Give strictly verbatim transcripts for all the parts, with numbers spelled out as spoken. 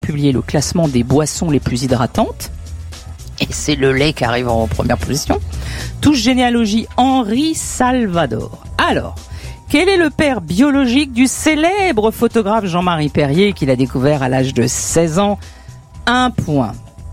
publié le classement des boissons les plus hydratantes. Et c'est le lait qui arrive en première position. Touche généalogie Henri Salvador. Alors, quel est le père biologique du célèbre photographe Jean-Marie Perrier qu'il a découvert à l'âge de seize ans? Un point.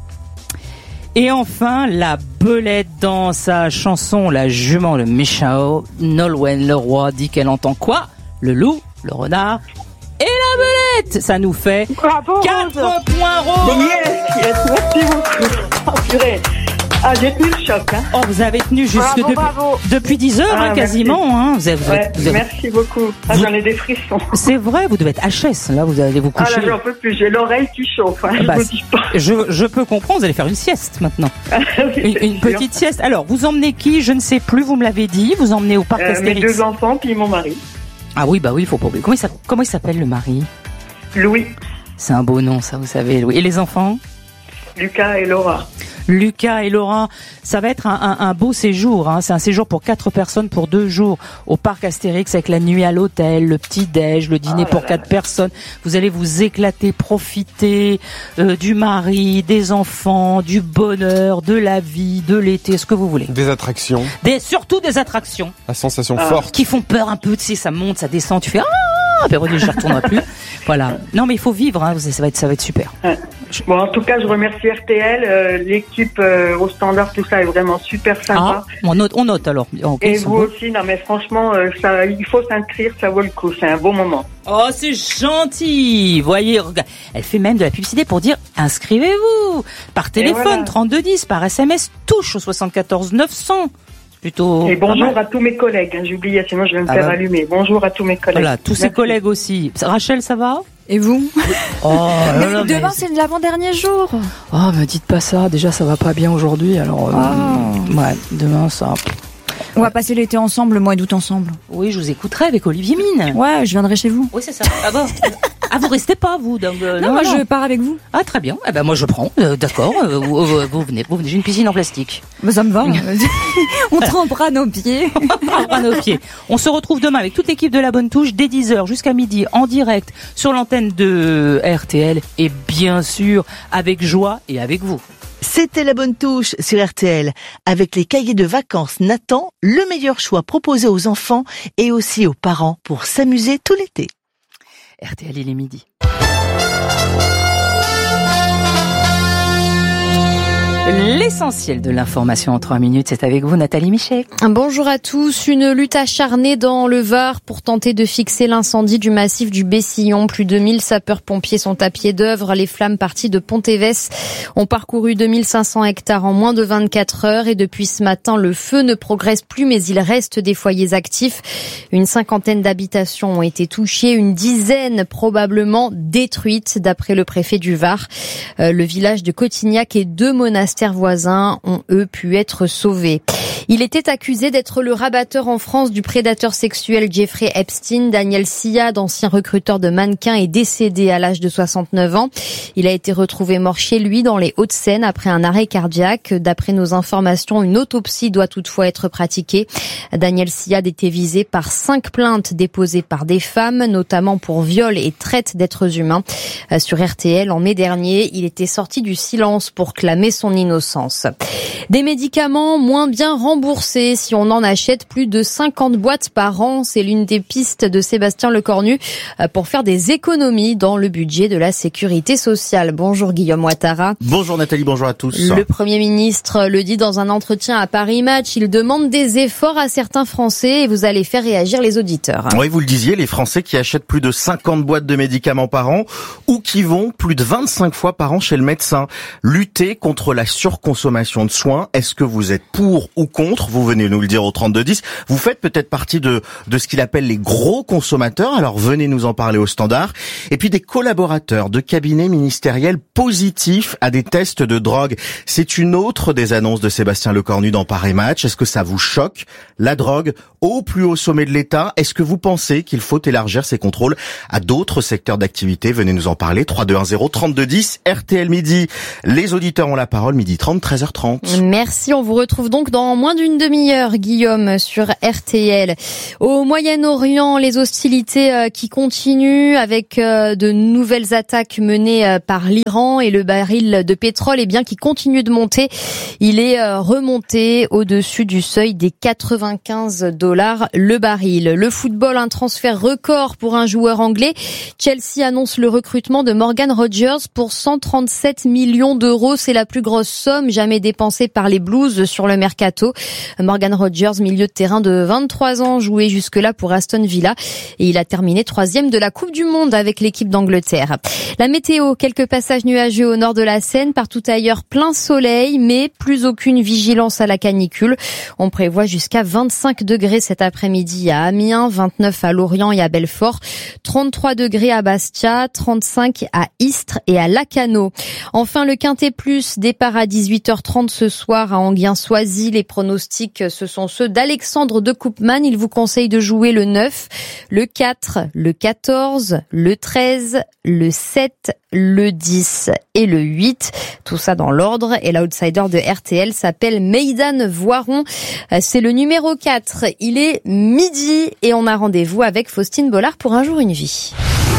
Et enfin, la belette dans sa chanson La jument, le Michao. Nolwenn Leroy dit qu'elle entend quoi? Le loup, le renard et la belette. Ça nous fait Bravo, quatre Rose. points, Rose. Yes, yes, merci beaucoup. Oh, purée. Ah, j'ai tenu le choc, hein. Oh, vous avez tenu jusque Bravo, depuis, bravo. depuis dix heures, Ah, hein, quasiment. Hein. Vous avez, vous Ouais, êtes- vous avez- merci beaucoup. Ah, Vous- j'en ai des frissons. C'est vrai, vous devez être H S. Là, vous allez vous Ah coucher. là, j'en peux plus. J'ai l'oreille qui chauffe, hein. Bah, Je vous dis pas. je, je peux comprendre, vous allez faire une sieste maintenant. Ah, oui, Une, c'est une sûr. petite sieste. Alors, vous emmenez qui? Je ne sais plus, vous me l'avez dit. Vous emmenez au parc Euh, mes Astérix. deux enfants, puis mon mari. Ah oui, bah oui, il faut pas oublier. Comment il s'appelle, comment il s'appelle le mari? Louis, C'est un beau nom, ça, vous savez, Louis. Et les enfants? Lucas et Laura. Lucas et Laura, ça va être un, un, un beau séjour. Hein. C'est un séjour pour quatre personnes pour deux jours au parc Astérix avec la nuit à l'hôtel, le petit-déj, le dîner Oh pour là quatre personnes. Vous allez vous éclater, profiter euh, du mari, des enfants, du bonheur, de la vie, de l'été, ce que vous voulez. Des attractions, Des, surtout des attractions la sensation Ah. forte. qui font peur un peu. Tu sais, ça monte, ça descend, tu fais ah, puis après, je ne retournerai plus. Voilà. Non, mais il faut vivre. Hein. Ça va être, ça va être super. Ouais. Bon, en tout cas, je remercie R T L, euh, l'équipe euh, au standard, tout ça est vraiment super Ah, sympa. on note, on note alors. Ok, Et ils sont vous bons. aussi, non mais franchement, euh, ça, il faut s'inscrire, ça vaut le coup, c'est un beau moment. Oh, c'est gentil. Voyez, regarde, elle fait même de la publicité pour dire inscrivez-vous par téléphone, voilà. trente-deux dix, par S M S, touche au soixante-quatorze neuf cents. Plutôt. Et pas bonjour mal. à tous mes collègues, hein, j'oubliais, sinon je vais me Ah faire bah. allumer. Bonjour à tous mes collègues. Voilà, tous ses Merci. collègues aussi. Rachel, ça va? Et vous? Oh, Mais là là, demain, mais- c'est l'avant-dernier jour. Oh, me dites pas ça. Déjà, ça va pas bien aujourd'hui. Alors, euh, Oh. ouais, demain, ça. On va passer l'été ensemble, le mois d'août ensemble. Oui, je vous écouterai avec Olivier Mine. Ouais, je viendrai chez vous. Oui, c'est ça. Ah bon? Ah, vous restez pas, vous? Donc, euh, Non, moi, je pars avec vous. Ah, très bien. Eh ben, moi, je prends. Euh, D'accord. Euh, vous, vous- vous venez. Vous venez. J'ai une piscine en plastique. Bah, ça me va. On trempera nos pieds. À nos pieds. On se retrouve demain avec toute l'équipe de La Bonne Touche dès dix heures jusqu'à midi en direct sur l'antenne de R T L et bien sûr avec joie et avec vous. C'était La Bonne Touche sur R T L. Avec les cahiers de vacances Nathan, le meilleur choix proposé aux enfants et aussi aux parents pour s'amuser tout l'été. R T L, il est midi. L'essentiel de l'information en trois minutes, c'est avec vous Nathalie Michet. Bonjour à tous. Une lutte acharnée dans le Var pour tenter de fixer l'incendie du massif du Bessillon. Plus de mille sapeurs-pompiers sont à pied d'œuvre. Les flammes parties de Pontévès ont parcouru deux mille cinq cents hectares en moins de vingt-quatre heures et depuis ce matin, le feu ne progresse plus mais il reste des foyers actifs. Une cinquantaine d'habitations ont été touchées, une dizaine probablement détruites d'après le préfet du Var. Euh, le village de Cotignac et deux monastères voisins ont eux pu être sauvés. Il était accusé d'être le rabatteur en France du prédateur sexuel Jeffrey Epstein. Daniel Sillade, ancien recruteur de mannequins, est décédé à l'âge de soixante-neuf ans. Il a été retrouvé mort chez lui dans les Hauts-de-Seine après un arrêt cardiaque. D'après nos informations, une autopsie doit toutefois être pratiquée. Daniel Sillade était visé par cinq plaintes déposées par des femmes, notamment pour viol et traite d'êtres humains. Sur R T L, en mai dernier, il était sorti du silence pour clamer son innocence. Des médicaments moins bien remboursés si on en achète plus de cinquante boîtes par an. C'est l'une des pistes de Sébastien Lecornu pour faire des économies dans le budget de la sécurité sociale. Bonjour Guillaume Ouattara. Bonjour Nathalie, bonjour à tous. Le Premier ministre le dit dans un entretien à Paris Match. Il demande des efforts à certains Français et vous allez faire réagir les auditeurs. Oui, vous le disiez, les Français qui achètent plus de cinquante boîtes de médicaments par an ou qui vont plus de vingt-cinq fois par an chez le médecin. Lutter contre la surconsommation de soins, est-ce que vous êtes pour ou contre? Vous venez nous le dire au trente-deux dix. Vous faites peut-être partie de, de ce qu'il appelle les gros consommateurs, alors venez nous en parler au standard. Et puis des collaborateurs de cabinets ministériels positifs à des tests de drogue. C'est une autre des annonces de Sébastien Lecornu dans Paris Match. Est-ce que ça vous choque? La drogue au plus haut sommet de l'État. Est-ce que vous pensez qu'il faut élargir ces contrôles à d'autres secteurs d'activité? Venez nous en parler. trois deux un zéro trente-deux dix R T L midi. Les auditeurs ont la parole, midi midi trente, treize heures trente. Merci, on vous retrouve donc dans moins d'une demi-heure, Guillaume, sur R T L. Au Moyen-Orient, les hostilités qui continuent avec de nouvelles attaques menées par l'Iran et le baril de pétrole, eh bien, qui continue de monter. Il est remonté au-dessus du seuil des quatre-vingt-quinze dollars le baril. Le football, un transfert record pour un joueur anglais. Chelsea annonce le recrutement de Morgan Rogers pour cent trente-sept millions d'euros. C'est la plus grosse somme jamais dépensée par les Blues sur le mercato. Morgan Rogers, milieu de terrain de vingt-trois ans, joué jusque-là pour Aston Villa. Et il a terminé troisième de la Coupe du Monde avec l'équipe d'Angleterre. La météo, quelques passages nuageux au nord de la Seine. Partout ailleurs, plein soleil, mais plus aucune vigilance à la canicule. On prévoit jusqu'à vingt-cinq degrés cet après-midi à Amiens, vingt-neuf à Lorient et à Belfort, trente-trois degrés à Bastia, trente-cinq à Istres et à Lacanau. Enfin, le Quintet Plus, départ à dix-huit heures trente ce soir à Enghien-Soisy. Les pronostics, ce sont ceux d'Alexandre de Koopman. Il vous conseille de jouer le neuf, le quatre, le quatorze, le treize, le sept, le dix et le huit. Tout ça dans l'ordre. Et l'outsider de R T L s'appelle Meydan Voiron. C'est le numéro quatre. Il est midi et on a rendez-vous avec Faustine Bollard pour Un jour une vie.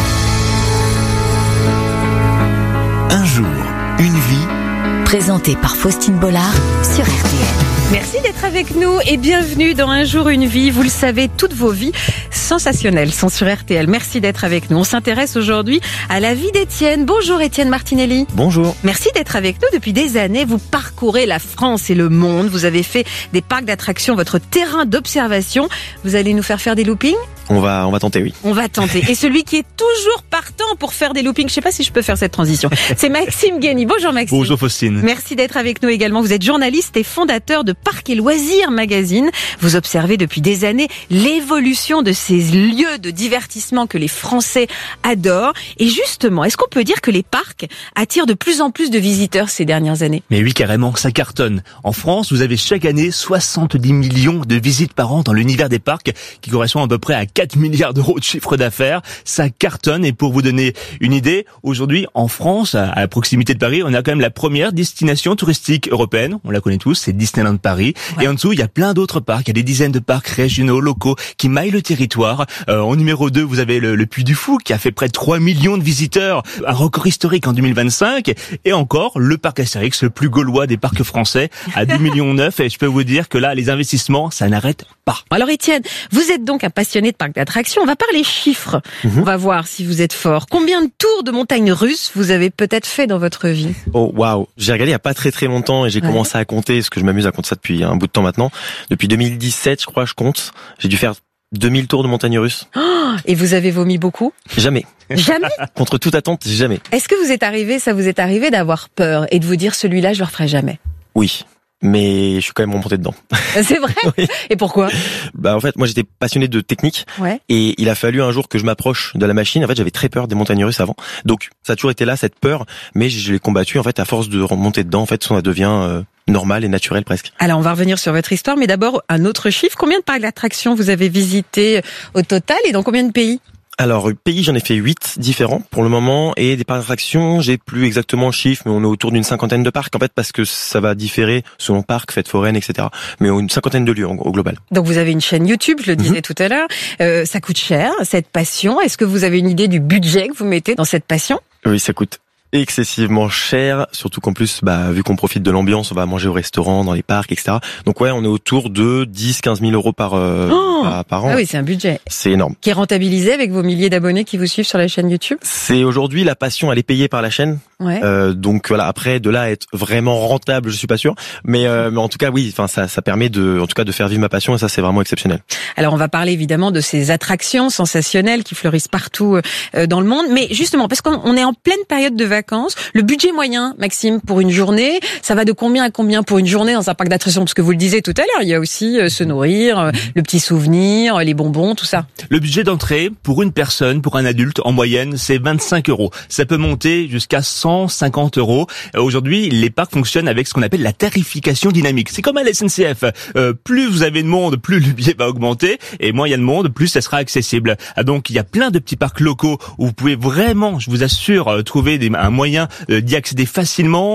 Un jour, une vie. Présenté par Faustine Bollard sur R T L. Merci d'être avec nous et bienvenue dans Un jour une vie. Vous le savez, toutes vos vies sensationnelles sont sur R T L. Merci d'être avec nous. On s'intéresse aujourd'hui à la vie d'Étienne. Bonjour Étienne Martinelli. Bonjour. Merci d'être avec nous. Depuis des années, vous parcourez la France et le monde. Vous avez fait des parcs d'attractions votre terrain d'observation. Vous allez nous faire faire des loopings ? On va, on va tenter, oui. On va tenter. Et celui qui est toujours partant pour faire des loopings, je sais pas si je peux faire cette transition, c'est Maxime Guény. Bonjour Maxime. Bonjour Faustine. Merci d'être avec nous également. Vous êtes journaliste et fondateur de Parcs et Loisirs Magazine. Vous observez depuis des années l'évolution de ces lieux de divertissement que les Français adorent. Et justement, est-ce qu'on peut dire que les parcs attirent de plus en plus de visiteurs ces dernières années ? Mais oui, carrément, ça cartonne. En France, vous avez chaque année soixante-dix millions de visites par an dans l'univers des parcs, qui correspond à peu près à quatre milliards d'euros de chiffre d'affaires. Ça cartonne. Et pour vous donner une idée, aujourd'hui, en France, à proximité de Paris, on a quand même la première destination touristique européenne. On la connaît tous, c'est Disneyland Paris. Ouais. Et en dessous, il y a plein d'autres parcs. Il y a des dizaines de parcs régionaux, locaux, qui maillent le territoire. Euh, en numéro deux, vous avez le, le Puy du Fou, qui a fait près de trois millions de visiteurs. Un record historique en deux mille vingt-cinq. Et encore, le parc Astérix, le plus gaulois des parcs français, à deux virgule neuf millions. Et je peux vous dire que là, les investissements, ça n'arrête pas. Alors Étienne, vous êtes donc un passionné de parcs d'attractions. On va parler chiffres. Mmh. On va voir si vous êtes fort. Combien de tours de montagnes russes vous avez peut-être fait dans votre vie ? Oh waouh, j'ai regardé il y a pas très très longtemps et j'ai ouais. commencé à compter, parce que je m'amuse à compter ça depuis un bout de temps maintenant. Depuis deux mille dix-sept, je crois, je compte. J'ai dû faire deux mille tours de montagnes russes. Oh, et vous avez vomi beaucoup ? Jamais. Jamais ? Contre toute attente, jamais. Est-ce que vous êtes arrivé, ça vous est arrivé d'avoir peur et de vous dire celui-là, je le referai jamais ? Oui. Mais je suis quand même remonté dedans. C'est vrai ? Oui. Et pourquoi ? Bah en fait, moi j'étais passionné de technique. Ouais. Et il a fallu un jour que je m'approche de la machine. En fait, j'avais très peur des montagnes russes avant. Donc ça a toujours été là, cette peur. Mais je l'ai combattu en fait à force de remonter dedans. En fait, ça devient euh, normal et naturel presque. Alors on va revenir sur votre histoire, mais d'abord un autre chiffre. Combien de parcs d'attractions vous avez visité au total et dans combien de pays ? Alors, pays, j'en ai fait huit différents pour le moment, et des parcs d'attractions, j'ai plus exactement le chiffre, mais on est autour d'une cinquantaine de parcs, en fait, parce que ça va différer selon parc, fête foraine, et cetera. Mais une cinquantaine de lieux, au global. Donc, vous avez une chaîne YouTube, je le disais mmh. tout à l'heure. Euh, ça coûte cher, cette passion. Est-ce que vous avez une idée du budget que vous mettez dans cette passion ? Oui, ça coûte excessivement cher, surtout qu'en plus, bah, vu qu'on profite de l'ambiance, on va manger au restaurant, dans les parcs, et cetera. Donc ouais, on est autour de dix à quinze mille euros par, euh, oh par, par an. Ah oui, c'est un budget. C'est énorme. Qui est rentabilisé avec vos milliers d'abonnés qui vous suivent sur la chaîne YouTube ? C'est aujourd'hui la passion, elle est payée par la chaîne. Ouais. Euh, donc voilà, après de là à être vraiment rentable, je suis pas sûr, mais euh, mais en tout cas oui, enfin ça ça permet de en tout cas de faire vivre ma passion et ça c'est vraiment exceptionnel. Alors on va parler évidemment de ces attractions sensationnelles qui fleurissent partout euh, dans le monde, mais justement parce qu'on est en pleine période de vacances, le budget moyen, Maxime, pour une journée, ça va de combien à combien pour une journée dans un parc d'attractions ? Parce que vous le disiez tout à l'heure, il y a aussi euh, se nourrir, euh, le petit souvenir, les bonbons, tout ça. Le budget d'entrée pour une personne, pour un adulte, en moyenne, c'est vingt-cinq euros. Ça peut monter jusqu'à cent cinquante euros. Aujourd'hui, les parcs fonctionnent avec ce qu'on appelle la tarification dynamique. C'est comme à la S N C F. Euh, plus vous avez de monde, plus le billet va augmenter. Et moins il y a de monde, plus ça sera accessible. Ah, donc, il y a plein de petits parcs locaux où vous pouvez vraiment, je vous assure, trouver des, un moyen d'y accéder facilement. Et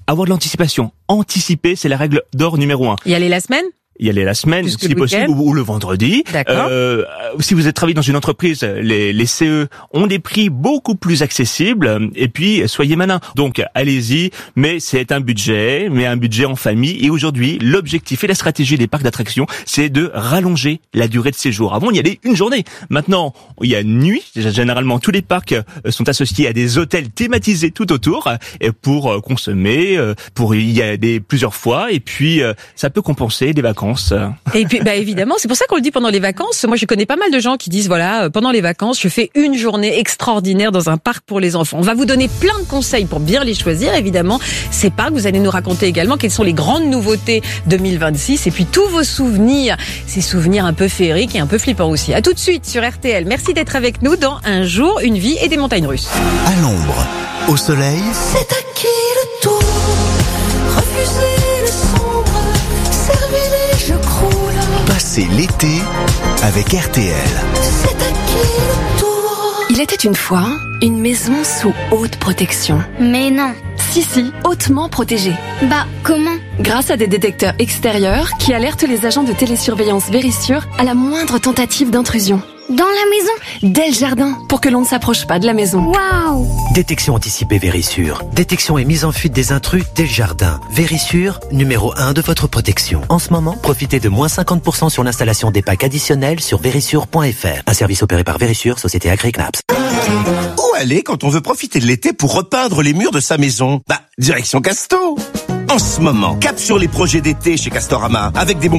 avoir de l'anticipation. Anticiper, c'est la règle d'or numéro un. Y aller la semaine? Y aller la semaine, Jusque si le possible, week-end. ou, ou le vendredi. D'accord. Euh, si vous êtes travaillé dans une entreprise, les, les C E ont des prix beaucoup plus accessibles. Et puis, soyez malin. Donc, allez-y. Mais c'est un budget, mais un budget en famille. Et aujourd'hui, l'objectif et la stratégie des parcs d'attractions, c'est de rallonger la durée de séjour. Avant, il y allait une journée. Maintenant, il y a une nuit. Généralement, tous les parcs sont associés à des hôtels thématisés tout autour pour consommer, pour y aller plusieurs fois. Et puis, ça peut compenser des vacances. Et puis, bah évidemment, c'est pour ça qu'on le dit pendant les vacances. Moi, je connais pas mal de gens qui disent, voilà, pendant les vacances, je fais une journée extraordinaire dans un parc pour les enfants. On va vous donner plein de conseils pour bien les choisir, évidemment. Ces parcs, vous allez nous raconter également quelles sont les grandes nouveautés deux mille vingt-six et puis tous vos souvenirs, ces souvenirs un peu féeriques et un peu flippants aussi. À tout de suite sur R T L. Merci d'être avec nous dans Un jour, une vie et des montagnes russes. À l'ombre, au soleil, c'est à qui le tour? Refusez le sombre, servez-les, je croule. passez l'été avec R T L. C'est à qui le tour? Il était une fois une maison sous haute protection. Mais non. Si, si, hautement protégée. Bah, comment? Grâce à des détecteurs extérieurs qui alertent les agents de télésurveillance Vérissure à la moindre tentative d'intrusion. Dans la maison? Dès le jardin, pour que l'on ne s'approche pas de la maison. Waouh! Détection anticipée Vérissure. Détection et mise en fuite des intrus dès le jardin. Vérissure, numéro un de votre protection. En ce moment, profitez de moins cinquante pour cent sur l'installation des packs additionnels sur vérissure point f r. Un service opéré par Vérissure, société agréée C N A P S. Où aller quand on veut profiter de l'été pour repeindre les murs de sa maison? Bah, direction Casto. En ce moment, cap sur les projets d'été chez Castorama, avec des bons